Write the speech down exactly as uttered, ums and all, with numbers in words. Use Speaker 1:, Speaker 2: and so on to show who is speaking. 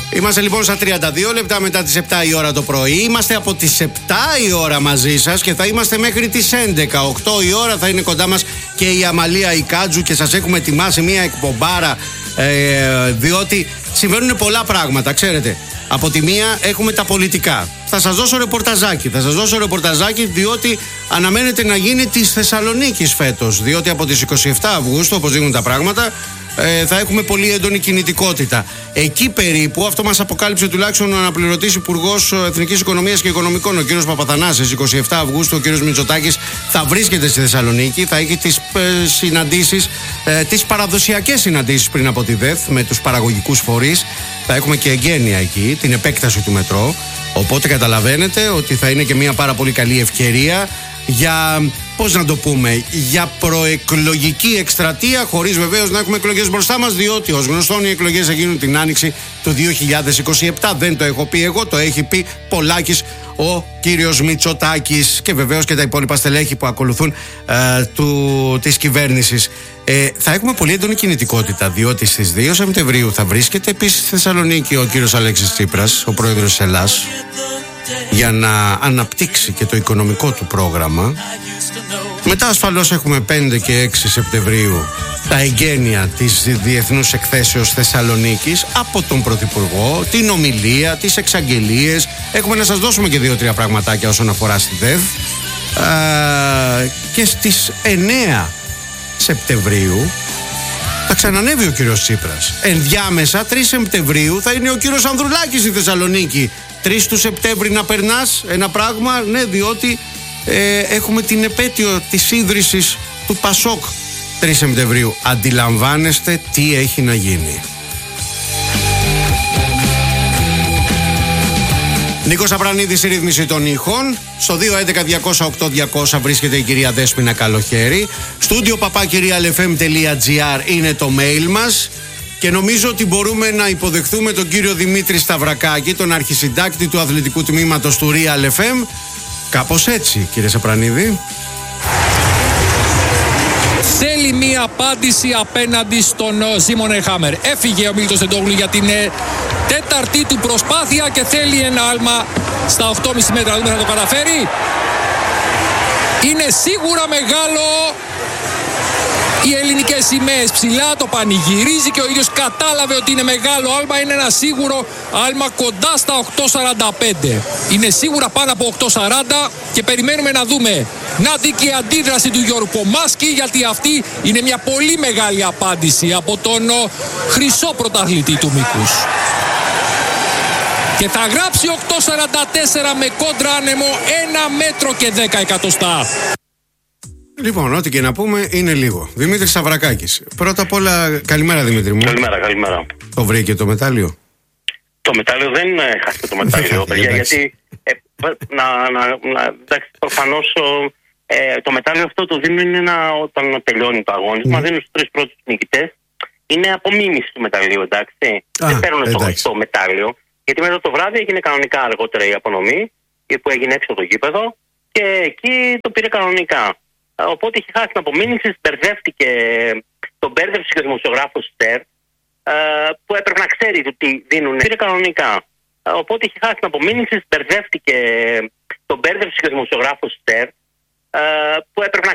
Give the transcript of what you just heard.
Speaker 1: Είμαστε λοιπόν στα τριάντα δύο λεπτά μετά τις επτά η ώρα το πρωί. Είμαστε από τις επτά η ώρα μαζί σας και θα είμαστε μέχρι τις έντεκα. οκτώ η ώρα θα είναι κοντά μας και η Αμαλία η Κάτζου και σας έχουμε ετοιμάσει μια εκπομπάρα ε, διότι συμβαίνουν πολλά πράγματα, ξέρετε. Από τη μία έχουμε τα πολιτικά. Θα σας δώσω ρεπορταζάκι. Θα σας δώσω ρεπορταζάκι διότι αναμένεται να γίνει της Θεσσαλονίκης φέτος. Διότι από τις είκοσι επτά Αυγούστου, όπως δίνουν τα πράγματα, ε, θα έχουμε πολύ έντονη κινητικότητα. Εκεί περίπου, αυτό μας αποκάλυψε τουλάχιστον ο αναπληρωτής Υπουργός Εθνικής Οικονομίας και Οικονομικών, ο κ. Παπαθανάσης. είκοσι επτά Αυγούστου ο κ. Μητσοτάκης θα βρίσκεται στη Θεσσαλονίκη, θα έχει τις ε, συναντήσεις, ε, τις παραδοσιακές συναντήσεις πριν από τη ΔΕΘ με τους παραγωγικούς φορείς. Θα έχουμε και εγγένεια εκεί, την επέκταση του μετρό. Οπότε καταλαβαίνετε ότι θα είναι και μια πάρα πολύ καλή ευκαιρία για, πώς να το πούμε, για προεκλογική εκστρατεία, χωρίς βεβαίως να έχουμε εκλογές μπροστά μας, διότι ως γνωστόν οι εκλογές θα γίνουν την άνοιξη του δύο χιλιάδες είκοσι επτά. Δεν το έχω πει εγώ, το έχει πει Πολάκης ο κύριος Μητσοτάκης και βεβαίως και τα υπόλοιπα στελέχη που ακολουθούν ε, του, της κυβέρνησης. Ε, θα έχουμε πολύ έντονη κινητικότητα, διότι στις δύο Σεπτεμβρίου θα βρίσκεται επίσης στη Θεσσαλονίκη ο κύριος Αλέξης Τσίπρας, ο πρόεδρος της Ελλάδας, για να αναπτύξει και το οικονομικό του πρόγραμμα. Μετά ασφαλώς έχουμε πέντε και έξι Σεπτεμβρίου τα εγγένεια της Διεθνούς Εκθέσεως Θεσσαλονίκης από τον Πρωθυπουργό, την ομιλία, τις εξαγγελίες. Έχουμε να σας δώσουμε και δύο-τρία πραγματάκια όσον αφορά στη ΔΕΔ. Ε, και στις εννέα Σεπτεμβρίου θα ξανανεύει ο κύριος Τσίπρας. Ενδιάμεσα τρεις Σεπτεμβρίου θα είναι ο κύριος Ανδρουλάκης στη Θεσσαλονίκη. τρεις του Σεπτέμβρη να περνάς ένα πράγμα, ναι, διότι ε, έχουμε την επέτειο της ίδρυσης του Πασόκ τρεις Σεπτεμβρίου. Αντιλαμβάνεστε τι έχει να γίνει. Νίκος Απρανίδης στη ρύθμιση των ήχων. Στο δύο έντεκα διακόσια οκτώ διακόσια βρίσκεται η κυρία Δέσποινα Καλοχέρη. Στούντιο παπάκυρια ελ εφ εμ τελεία τζι άρ είναι το mail μας. Και νομίζω ότι μπορούμε να υποδεχθούμε τον κύριο Δημήτρη Σταυρακάκη, τον αρχισυντάκτη του αθλητικού τμήματος του Real εφ εμ. Κάπως έτσι, κύριε Σαπρανίδη.
Speaker 2: Θέλει μία απάντηση απέναντι στον Σίμονε Χάμερ. Έφυγε ο Μίλτος Τεντόγλου για την ε, τέταρτη του προσπάθεια και θέλει ένα άλμα στα οκτώ κόμμα πέντε μέτρα. Δούμε, θα το καταφέρει. Είναι σίγουρα μεγάλο. Οι ελληνικές σημαίες ψηλά, το πανηγυρίζει και ο ίδιος κατάλαβε ότι είναι μεγάλο άλμα. Είναι ένα σίγουρο άλμα κοντά στα οκτώ σαράντα πέντε. Είναι σίγουρα πάνω από οκτώ σαράντα και περιμένουμε να δούμε. Να δει και η αντίδραση του Γιώργου Πομάσκη, γιατί αυτή είναι μια πολύ μεγάλη απάντηση από τον χρυσό πρωταθλητή του μήκους. Και θα γράψει οκτώ σαράντα τέσσερα με κόντρα άνεμο ένα μέτρο και δέκα εκατοστά.
Speaker 1: Λοιπόν, ό,τι και να πούμε είναι λίγο. Δημήτρης Σταυρακάκης. Πρώτα απ' όλα, καλημέρα Δημήτρη μου.
Speaker 3: Καλημέρα, καλημέρα.
Speaker 1: Το βρήκε το μετάλλιο?
Speaker 3: Το μετάλλιο δεν χάθηκε το μετάλλιο, παιδιά, γιατί ε, να, να, να, εντάξει, προφανώς ε, το μετάλλιο αυτό το δίνουν ένα, όταν τελειώνει το αγώνισμα, mm. δίνουν στους τρεις πρώτους νικητές. Είναι απομίμηση του μεταλλίου, εντάξει. Α, δεν παίρνουν το, το μετάλλιο, γιατί μετά το βράδυ έγινε κανονικά αργότερα η απονομή, που έγινε έξω από το γήπεδο και εκεί το πήρε κανονικά. Οπότε είχε χάσει την απομίμηση, μπερδεύτηκε, τον μπέρδευσε και ο δημοσιογράφος Στέρ, που έπρεπε να ξέρει ότι δίνουν. Πήρε κανονικά. Οπότε είχε χάσει την απομίμηση, μπερδεύτηκε, τον μπέρδευσε και ο δημοσιογράφος Στέρ, που έπρεπε να